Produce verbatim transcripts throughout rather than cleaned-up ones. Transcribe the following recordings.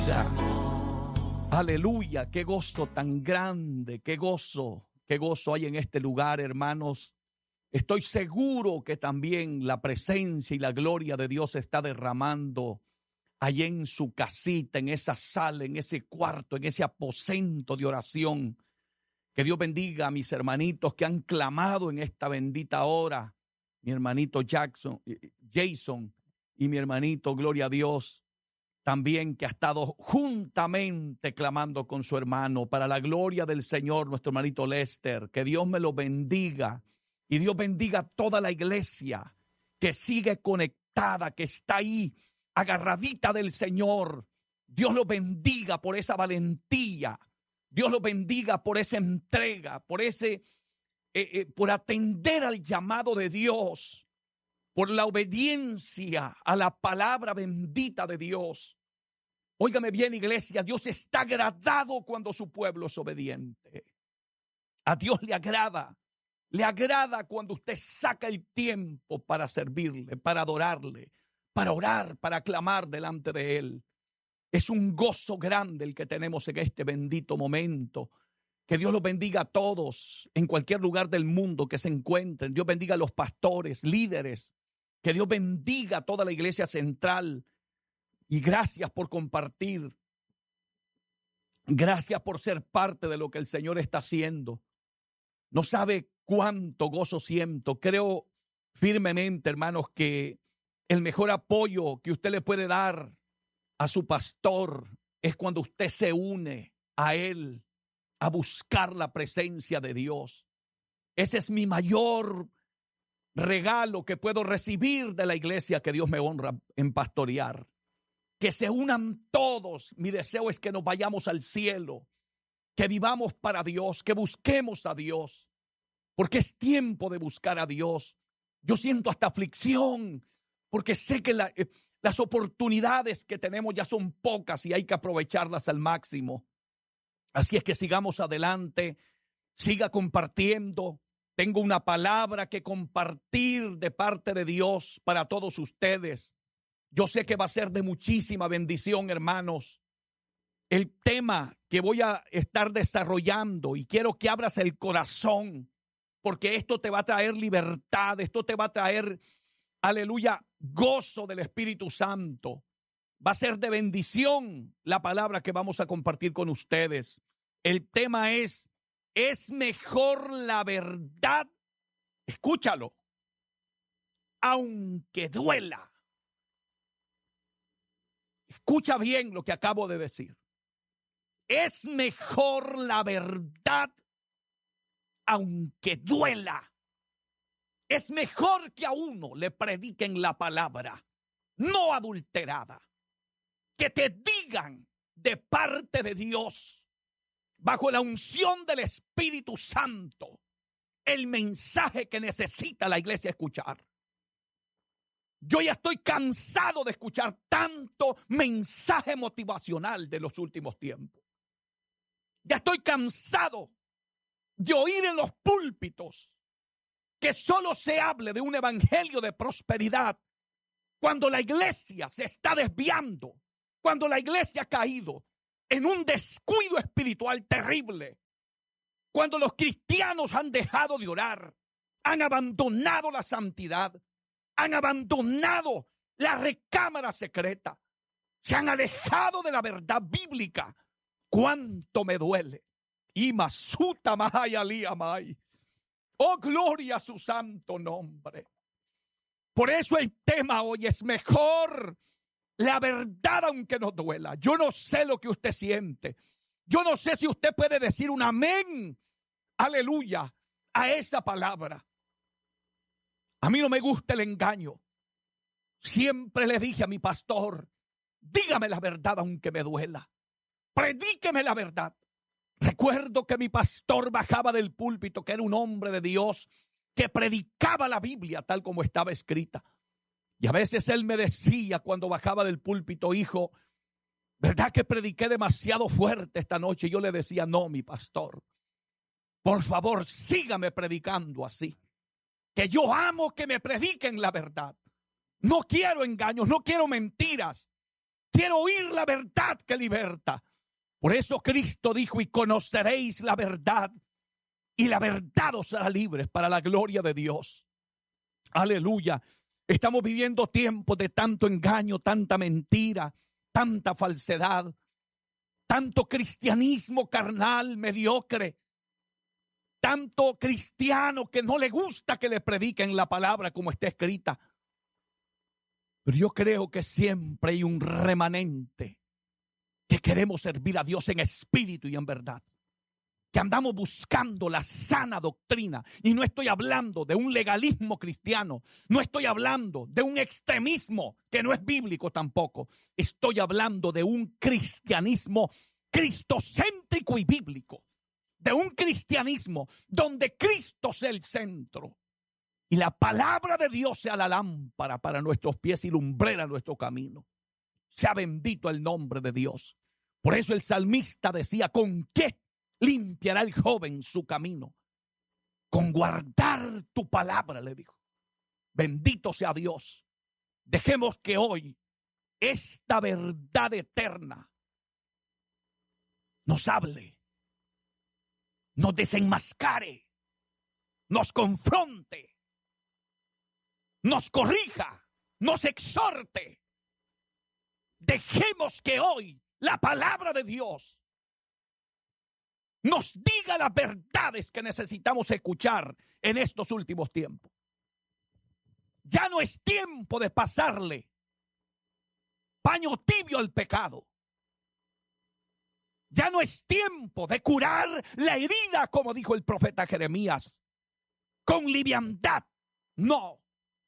Aleluya, qué gozo tan grande, qué gozo, qué gozo hay en este lugar, hermanos. Estoy seguro que también la presencia y la gloria de Dios se está derramando allí en su casita, en esa sala, en ese cuarto, en ese aposento de oración. Que Dios bendiga a mis hermanitos que han clamado en esta bendita hora. Mi hermanito Jackson, Jason y mi hermanito, gloria a Dios, también que ha estado juntamente clamando con su hermano para la gloria del Señor, nuestro hermanito Lester. Que Dios me lo bendiga y Dios bendiga a toda la iglesia que sigue conectada, que está ahí agarradita del Señor. Dios lo bendiga por esa valentía. Dios lo bendiga por esa entrega, por ese, eh, eh, por atender al llamado de Dios, por la obediencia a la palabra bendita de Dios. Óigame bien, iglesia, Dios está agradado cuando su pueblo es obediente. A Dios le agrada, le agrada cuando usted saca el tiempo para servirle, para adorarle, para orar, para clamar delante de Él. Es un gozo grande el que tenemos en este bendito momento. Que Dios los bendiga a todos en cualquier lugar del mundo que se encuentren. Dios bendiga a los pastores, líderes. Que Dios bendiga a toda la iglesia central. Y gracias por compartir. Gracias por ser parte de lo que el Señor está haciendo. No sabe cuánto gozo siento. Creo firmemente, hermanos, que el mejor apoyo que usted le puede dar a su pastor es cuando usted se une a él a buscar la presencia de Dios. Ese es mi mayor regalo que puedo recibir de la iglesia que Dios me honra en pastorear. Que se unan todos. Mi deseo es que nos vayamos al cielo, que vivamos para Dios, que busquemos a Dios, porque es tiempo de buscar a Dios. Yo siento hasta aflicción, porque sé que la... Las oportunidades que tenemos ya son pocas y hay que aprovecharlas al máximo. Así es que sigamos adelante, siga compartiendo. Tengo una palabra que compartir de parte de Dios para todos ustedes. Yo sé que va a ser de muchísima bendición, hermanos. El tema que voy a estar desarrollando, y quiero que abras el corazón, porque esto te va a traer libertad, esto te va a traer, aleluya, gozo del Espíritu Santo. Va a ser de bendición la palabra que vamos a compartir con ustedes. El tema es, es mejor la verdad, escúchalo, aunque duela. Escucha bien lo que acabo de decir. Es mejor la verdad, aunque duela. Es mejor que a uno le prediquen la palabra no adulterada, que te digan de parte de Dios, bajo la unción del Espíritu Santo, el mensaje que necesita la iglesia escuchar. Yo ya estoy cansado de escuchar tanto mensaje motivacional de los últimos tiempos. Ya estoy cansado de oír en los púlpitos que solo se hable de un evangelio de prosperidad cuando la iglesia se está desviando, cuando la iglesia ha caído en un descuido espiritual terrible, cuando los cristianos han dejado de orar, han abandonado la santidad, han abandonado la recámara secreta, se han alejado de la verdad bíblica. Cuánto me duele. Y masuta mahai ali amai. Oh, gloria a su santo nombre. Por eso el tema hoy es mejor la verdad aunque nos duela. Yo no sé lo que usted siente. Yo no sé si usted puede decir un amén, aleluya, a esa palabra. A mí no me gusta el engaño. Siempre le dije a mi pastor, dígame la verdad aunque me duela. Predíqueme la verdad. Recuerdo que mi pastor bajaba del púlpito, que era un hombre de Dios, que predicaba la Biblia tal como estaba escrita. Y a veces él me decía cuando bajaba del púlpito, hijo, ¿verdad que prediqué demasiado fuerte esta noche? Y yo le decía, no, mi pastor, por favor, sígame predicando así. Que yo amo que me prediquen la verdad. No quiero engaños, no quiero mentiras. Quiero oír la verdad que liberta. Por eso Cristo dijo: y conoceréis la verdad, y la verdad os hará libres para la gloria de Dios. Aleluya. Estamos viviendo tiempos de tanto engaño, tanta mentira, tanta falsedad, tanto cristianismo carnal, mediocre, tanto cristiano que no le gusta que le prediquen la palabra como está escrita. Pero yo creo que siempre hay un remanente que queremos servir a Dios en espíritu y en verdad, que andamos buscando la sana doctrina. Y no estoy hablando de un legalismo cristiano, no estoy hablando de un extremismo que no es bíblico tampoco. Estoy hablando de un cristianismo cristocéntrico y bíblico, de un cristianismo donde Cristo sea el centro y la palabra de Dios sea la lámpara para nuestros pies y lumbrera nuestro camino. Sea bendito el nombre de Dios. Por eso el salmista decía: ¿con qué limpiará el joven su camino? Con guardar tu palabra, le dijo. Bendito sea Dios. Dejemos que hoy esta verdad eterna nos hable, nos desenmascare, nos confronte, nos corrija, nos exhorte. Dejemos que hoy la palabra de Dios nos diga las verdades que necesitamos escuchar en estos últimos tiempos. Ya no es tiempo de pasarle paño tibio al pecado. Ya no es tiempo de curar la herida, como dijo el profeta Jeremías, con liviandad. No.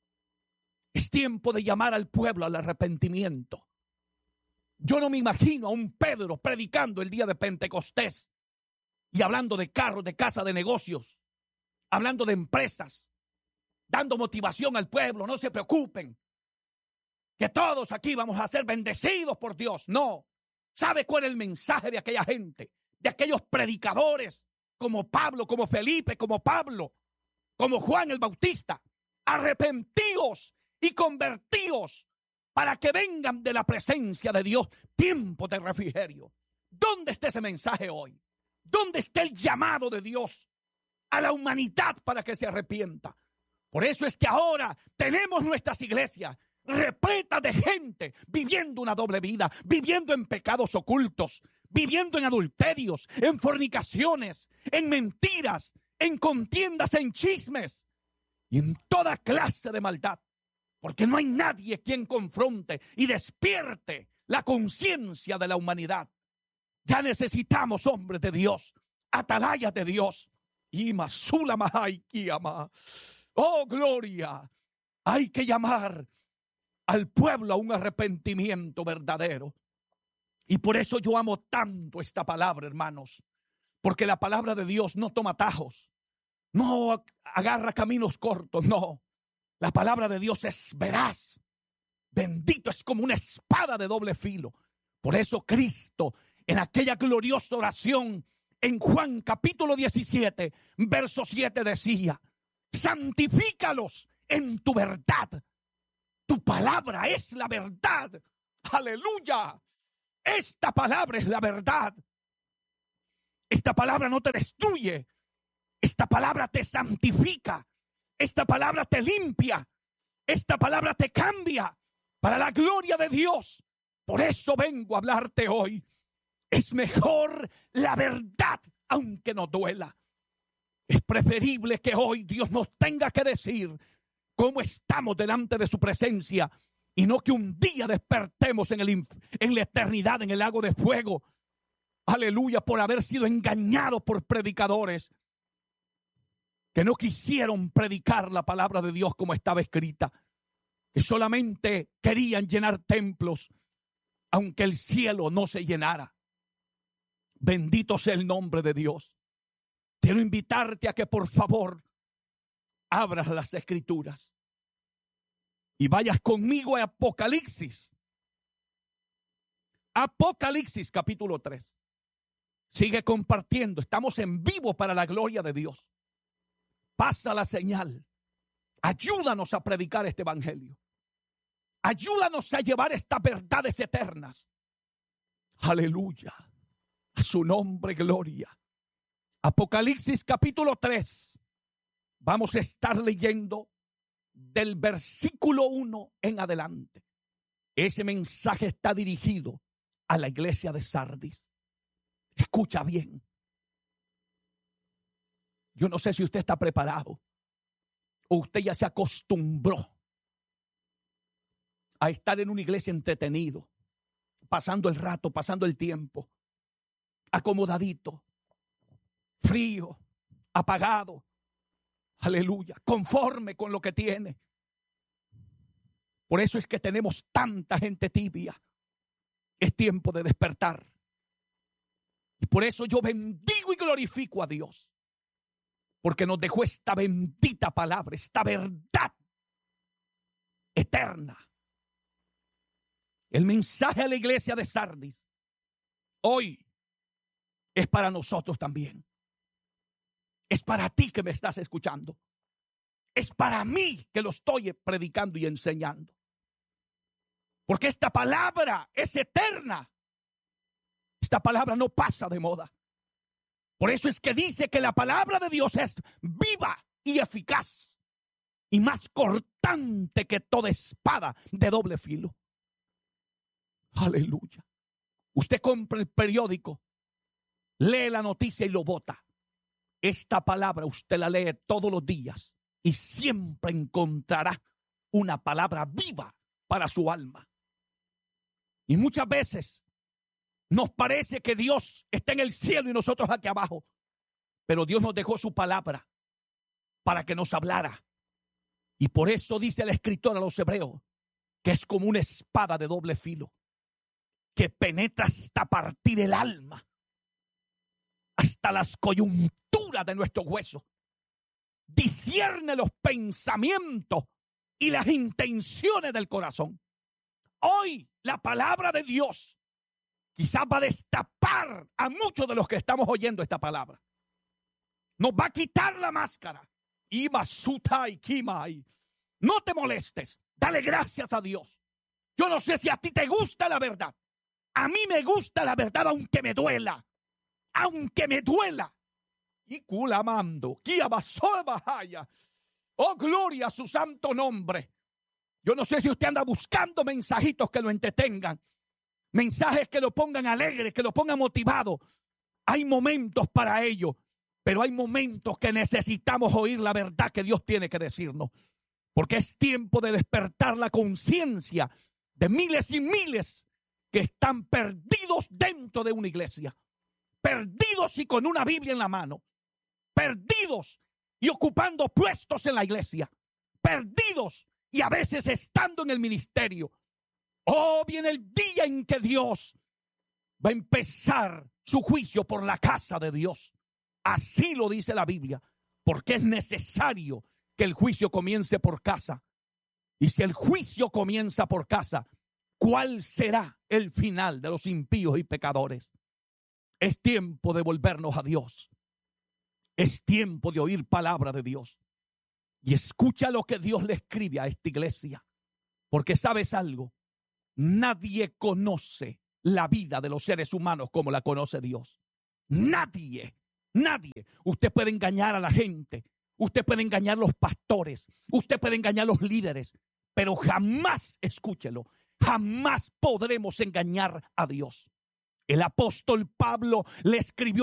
Es tiempo de llamar al pueblo al arrepentimiento. Yo no me imagino a un Pedro predicando el día de Pentecostés y hablando de carros, de casa, de negocios, hablando de empresas, dando motivación al pueblo. No se preocupen, que todos aquí vamos a ser bendecidos por Dios. No. ¿Sabe cuál es el mensaje de aquella gente? De aquellos predicadores como Pablo, como Felipe, como Pablo, como Juan el Bautista. Arrepentíos y convertíos para que vengan de la presencia de Dios tiempos de refrigerio. ¿Dónde está ese mensaje hoy? ¿Dónde está el llamado de Dios a la humanidad para que se arrepienta? Por eso es que ahora tenemos nuestras iglesias repletas de gente viviendo una doble vida, viviendo en pecados ocultos, viviendo en adulterios, en fornicaciones, en mentiras, en contiendas, en chismes y en toda clase de maldad. Porque no hay nadie quien confronte y despierte la conciencia de la humanidad. Ya necesitamos hombres de Dios, atalayas de Dios. Y masula mahai kiama. Oh, gloria. Hay que llamar al pueblo a un arrepentimiento verdadero. Y por eso yo amo tanto esta palabra, hermanos. Porque la palabra de Dios no toma atajos, no agarra caminos cortos, no. La palabra de Dios es veraz. Bendito, es como una espada de doble filo. Por eso Cristo, en aquella gloriosa oración en Juan capítulo diecisiete, verso siete, decía: santifícalos en tu verdad. Tu palabra es la verdad. Aleluya. Esta palabra es la verdad. Esta palabra no te destruye. Esta palabra te santifica. Esta palabra te limpia. Esta palabra te cambia para la gloria de Dios. Por eso vengo a hablarte hoy. Es mejor la verdad, aunque nos duela. Es preferible que hoy Dios nos tenga que decir cómo estamos delante de su presencia y no que un día despertemos en, el, en la eternidad, en el lago de fuego. Aleluya, por haber sido engañados por predicadores que no quisieron predicar la palabra de Dios como estaba escrita, que solamente querían llenar templos, aunque el cielo no se llenara. Bendito sea el nombre de Dios. Quiero invitarte a que por favor abras las escrituras y vayas conmigo a Apocalipsis. Apocalipsis capítulo tres. Sigue compartiendo. Estamos en vivo para la gloria de Dios. Pasa la señal. Ayúdanos a predicar este evangelio. Ayúdanos a llevar estas verdades eternas. Aleluya. A su nombre, gloria. Apocalipsis capítulo tres. Vamos a estar leyendo del versículo uno en adelante. Ese mensaje está dirigido a la iglesia de Sardis. Escucha bien. Yo no sé si usted está preparado o usted ya se acostumbró a estar en una iglesia entretenido, pasando el rato, pasando el tiempo, acomodadito, frío, apagado, aleluya, conforme con lo que tiene. Por eso es que tenemos tanta gente tibia. Es tiempo de despertar. Y por eso yo bendigo y glorifico a Dios, porque nos dejó esta bendita palabra, esta verdad eterna. El mensaje a la iglesia de Sardis hoy es para nosotros también. Es para ti que me estás escuchando. Es para mí que lo estoy predicando y enseñando. Porque esta palabra es eterna. Esta palabra no pasa de moda. Por eso es que dice que la palabra de Dios es viva y eficaz y más cortante que toda espada de doble filo. Aleluya. Usted compra el periódico, lee la noticia y lo bota. Esta palabra usted la lee todos los días y siempre encontrará una palabra viva para su alma. Y muchas veces nos parece que Dios está en el cielo y nosotros aquí abajo. Pero Dios nos dejó su palabra para que nos hablara. Y por eso dice el escritor a los hebreos que es como una espada de doble filo, que penetra hasta partir el alma, hasta las coyunturas de nuestro hueso. Discierne los pensamientos y las intenciones del corazón. Hoy la palabra de Dios quizás va a destapar a muchos de los que estamos oyendo esta palabra. Nos va a quitar la máscara. No te molestes. Dale gracias a Dios. Yo no sé si a ti te gusta la verdad. A mí me gusta la verdad aunque me duela. Aunque me duela. Y culamando. Oh, gloria a su santo nombre. Yo no sé si usted anda buscando mensajitos que lo entretengan. Mensajes que lo pongan alegre, que lo pongan motivado. Hay momentos para ello, pero hay momentos que necesitamos oír la verdad que Dios tiene que decirnos. Porque es tiempo de despertar la conciencia de miles y miles que están perdidos dentro de una iglesia. Perdidos y con una Biblia en la mano. Perdidos y ocupando puestos en la iglesia. Perdidos y a veces estando en el ministerio. Oh, viene el día en que Dios va a empezar su juicio por la casa de Dios. Así lo dice la Biblia, porque es necesario que el juicio comience por casa. Y si el juicio comienza por casa, ¿cuál será el final de los impíos y pecadores? Es tiempo de volvernos a Dios. Es tiempo de oír palabra de Dios. Y escucha lo que Dios le escribe a esta iglesia. Porque sabes algo, nadie conoce la vida de los seres humanos como la conoce Dios. Nadie, nadie. Usted puede engañar a la gente. Usted puede engañar a los pastores. Usted puede engañar a los líderes. Pero jamás, escúchelo, jamás podremos engañar a Dios. El apóstol Pablo le escribió